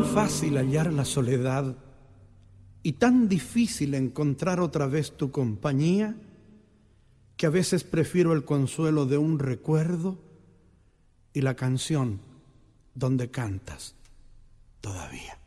tan fácil hallar la soledad y tan difícil encontrar otra vez tu compañía, que a veces prefiero el consuelo de un recuerdo y la canción donde cantas todavía.